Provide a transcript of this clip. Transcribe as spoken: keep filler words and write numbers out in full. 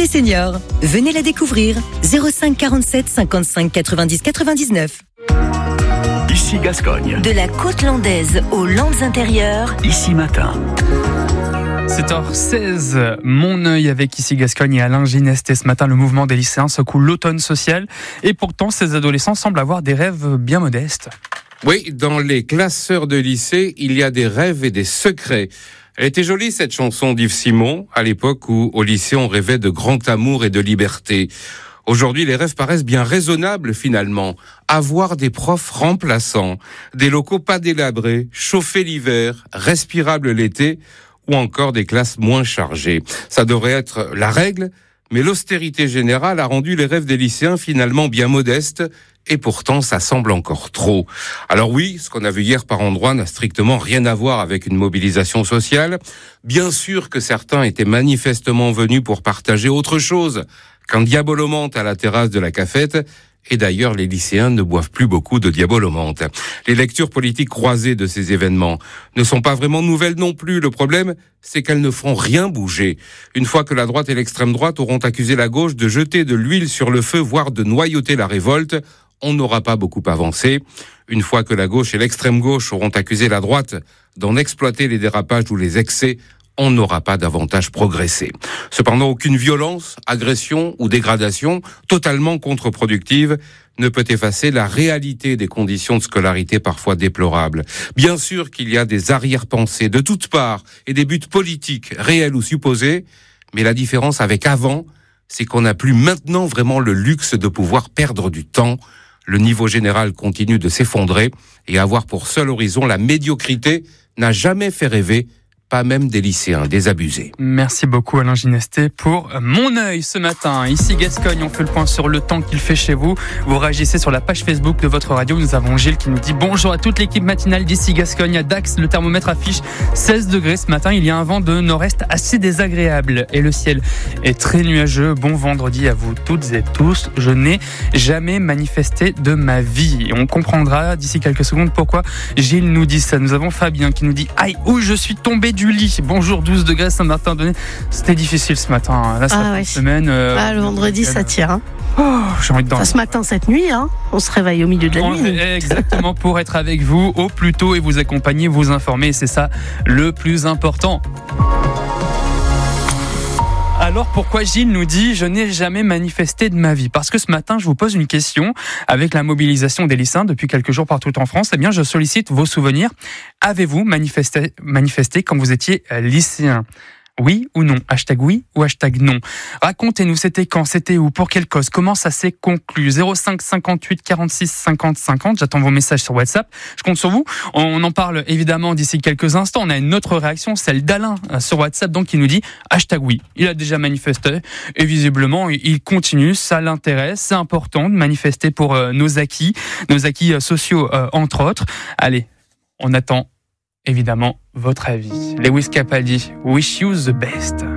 seniors. Venez la découvrir. zéro cinq quarante-sept cinquante-cinq quatre-vingt-dix quatre-vingt-dix-neuf. Ici Gascogne. De la côte landaise aux Landes intérieures. Ici Matin. sept heures seize, mon œil avec Ici Gascogne et Alain Gineste. Ce matin, le mouvement des lycéens secoue l'automne social. Et pourtant, ces adolescents semblent avoir des rêves bien modestes. Oui, dans les classeurs de lycée, il y a des rêves et des secrets. Elle était jolie, cette chanson d'Yves Simon, à l'époque où, au lycée, on rêvait de grand amour et de liberté. Aujourd'hui, les rêves paraissent bien raisonnables, finalement. Avoir des profs remplaçants, des locaux pas délabrés, chauffés l'hiver, respirables l'été, ou encore des classes moins chargées. Ça devrait être la règle, mais l'austérité générale a rendu les rêves des lycéens finalement bien modestes, et pourtant ça semble encore trop. Alors oui, ce qu'on a vu hier par endroits n'a strictement rien à voir avec une mobilisation sociale. Bien sûr que certains étaient manifestement venus pour partager autre chose qu'un diabolomante à la terrasse de la cafette. Et d'ailleurs, les lycéens ne boivent plus beaucoup de diabolomante. Les lectures politiques croisées de ces événements ne sont pas vraiment nouvelles non plus. Le problème, c'est qu'elles ne feront rien bouger. Une fois que la droite et l'extrême droite auront accusé la gauche de jeter de l'huile sur le feu, voire de noyauter la révolte, on n'aura pas beaucoup avancé. Une fois que la gauche et l'extrême gauche auront accusé la droite d'en exploiter les dérapages ou les excès, on n'aura pas davantage progressé. Cependant, aucune violence, agression ou dégradation totalement contre-productive ne peut effacer la réalité des conditions de scolarité parfois déplorables. Bien sûr qu'il y a des arrière-pensées de toutes parts et des buts politiques réels ou supposés, mais la différence avec avant, c'est qu'on n'a plus maintenant vraiment le luxe de pouvoir perdre du temps. Le niveau général continue de s'effondrer et avoir pour seul horizon la médiocrité n'a jamais fait rêver, pas même des lycéens désabusés. Merci beaucoup Alain Gineste pour mon œil ce matin. Ici Gascogne, on fait le point sur le temps qu'il fait chez vous. Vous réagissez sur la page Facebook de votre radio. Nous avons Gilles qui nous dit bonjour à toute l'équipe matinale d'Ici Gascogne. À Dax, le thermomètre affiche seize degrés ce matin. Il y a un vent de nord-est assez désagréable et le ciel est très nuageux. Bon vendredi à vous toutes et tous. Je n'ai jamais manifesté de ma vie. On comprendra d'ici quelques secondes pourquoi Gilles nous dit ça. Nous avons Fabien qui nous dit aïe, où je suis tombé du lit. Bonjour, douze degrés Saint-Martin-Donné. C'était difficile ce matin. Là, ça ah fait ouais. une semaine. Euh, ah, le vendredi, ça tire. Hein. Oh, j'ai envie de dormir. Ça, ce matin, cette nuit, hein, on se réveille au milieu de la on, nuit. Exactement, pour être avec vous au plus tôt et vous accompagner, vous informer. C'est ça le plus important. Alors pourquoi Gilles nous dit « Je n'ai jamais manifesté de ma vie » ? Parce que ce matin, je vous pose une question. Avec la mobilisation des lycéens depuis quelques jours partout en France, eh bien, je sollicite vos souvenirs. Avez-vous manifesté, manifesté quand vous étiez lycéen ? Oui ou non ? Hashtag oui ou hashtag non ? Racontez-nous, c'était quand, c'était où, pour quelle cause, comment ça s'est conclu ? zéro cinq cinquante-huit quarante-six cinquante cinquante, j'attends vos messages sur WhatsApp. Je compte sur vous. On en parle évidemment d'ici quelques instants. On a une autre réaction, celle d'Alain sur WhatsApp, donc qui nous dit hashtag oui. Il a déjà manifesté et visiblement il continue, ça l'intéresse. C'est important de manifester pour euh, nos acquis, nos acquis euh, sociaux euh, entre autres. Allez, on attend évidemment votre avis. Lewis Capaldi, Wish You the Best.